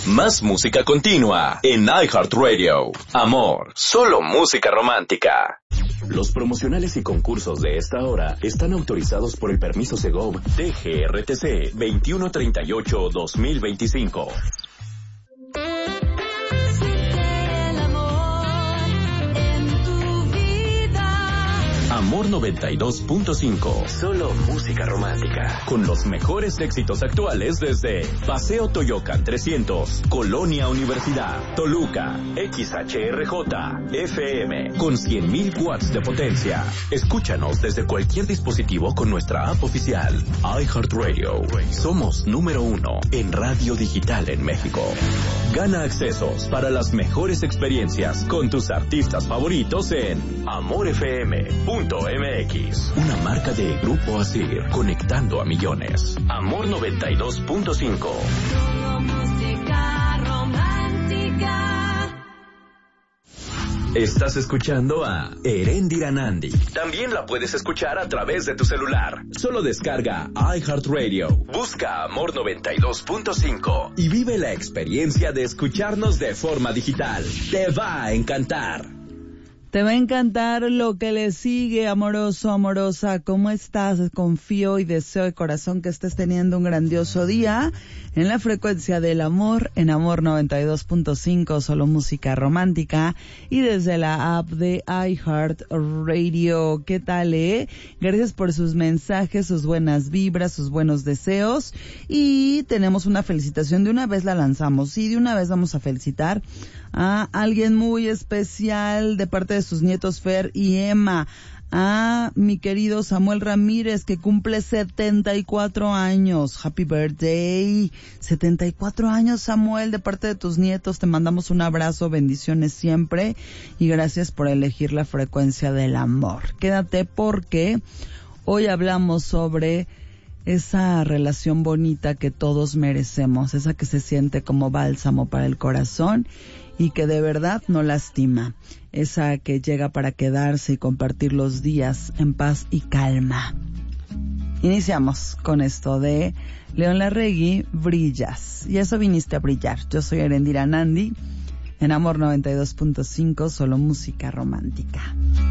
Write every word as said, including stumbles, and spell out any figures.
Más música continua en iHeartRadio. Amor, solo música romántica. Los promocionales y concursos de esta hora están autorizados por el permiso Segov T G R T C veintiuno treinta y ocho guión dos mil veinticinco. Amor noventa y dos punto cinco. Solo música romántica. Con los mejores éxitos actuales desde Paseo Toyocan trescientos, Colonia Universidad, Toluca, X H R J, F M, con cien mil watts de potencia. Escúchanos desde cualquier dispositivo con nuestra app oficial. iHeartRadio. Somos número uno en radio digital en México. Gana accesos para las mejores experiencias con tus artistas favoritos en amor f m punto m x. Una marca de Grupo Asir, conectando a millones. Amor noventa y dos punto cinco. Música romántica. Estás escuchando a Erendira Nandi. También la puedes escuchar a través de tu celular. Solo descarga iHeartRadio. Busca Amor noventa y dos punto cinco y vive la experiencia de escucharnos de forma digital. Te va a encantar. Te va a encantar lo que le sigue, amoroso, amorosa. ¿Cómo estás? Confío y deseo de corazón que estés teniendo un grandioso día en la frecuencia del amor, en Amor noventa y dos punto cinco, solo música romántica, y desde la app de iHeartRadio. ¿Qué tal, eh? Gracias por sus mensajes, sus buenas vibras, sus buenos deseos. Y tenemos una felicitación, de una vez la lanzamos. Sí, de una vez vamos a felicitar a alguien muy especial de parte de sus nietos Fer y Emma, a mi querido Samuel Ramírez, que cumple setenta y cuatro años. Happy birthday. setenta y cuatro años, Samuel, de parte de tus nietos. Te mandamos un abrazo, bendiciones siempre y gracias por elegir la frecuencia del amor. Quédate porque hoy hablamos sobre esa relación bonita que todos merecemos, esa que se siente como bálsamo para el corazón y que de verdad no lastima, esa que llega para quedarse y compartir los días en paz y calma. Iniciamos con esto de León Larregui, Brillas, y eso viniste a brillar. Yo soy Erendira Nandi, en Amor noventa y dos punto cinco, solo música romántica.